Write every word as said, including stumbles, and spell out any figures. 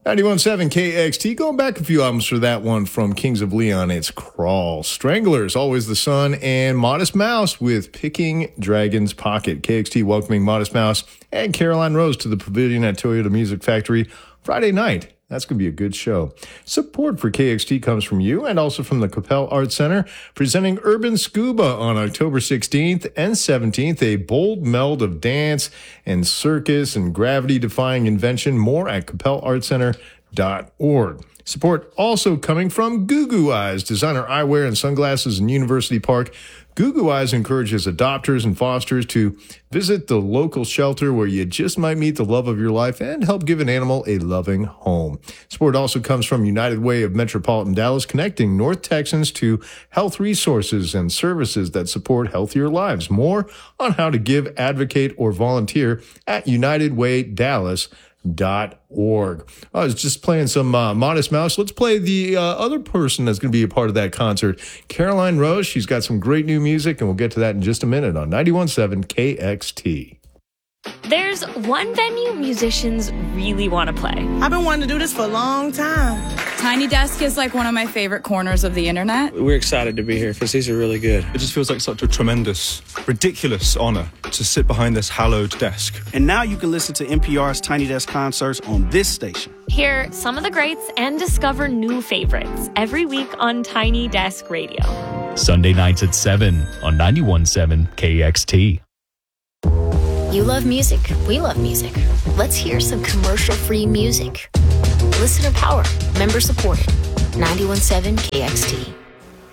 ninety-one point seven K X T, going back a few albums for that one from Kings of Leon. It's Crawl, Stranglers, Always the Sun, and Modest Mouse with Picking Dragon's Pocket. K X T welcoming Modest Mouse and Caroline Rose to the Pavilion at Toyota Music Factory Friday night. That's going to be a good show. Support for K X T comes from you and also from the Capel Arts Center, presenting Urban Scuba on October sixteenth and seventeenth, a bold meld of dance and circus and gravity-defying invention. More at capel art center dot org. Support also coming from Goo Goo Eyes, designer eyewear and sunglasses in University Park. Goo Goo Eyes encourages adopters and fosters to visit the local shelter where you just might meet the love of your life and help give an animal a loving home. Support also comes from United Way of Metropolitan Dallas, connecting North Texans to health resources and services that support healthier lives. More on how to give, advocate, or volunteer at united way dallas dot org. I was just playing some uh, Modest Mouse. Let's play the uh, other person that's going to be a part of that concert, Caroline Rose. She's got some great new music, and we'll get to that in just a minute on ninety-one point seven K X T. There's one venue musicians really want to play. I've been wanting to do this for a long time. Tiny Desk is like one of my favorite corners of the internet. We're excited to be here because these are really good. It just feels like such a tremendous, ridiculous honor to sit behind this hallowed desk. And now you can listen to N P R's Tiny Desk concerts on this station. Hear some of the greats and discover new favorites every week on Tiny Desk Radio. Sunday nights at seven on ninety-one point seven K X T. You love music. We love music. Let's hear some commercial-free music. Listener power. Member supported. ninety-one point seven K X T.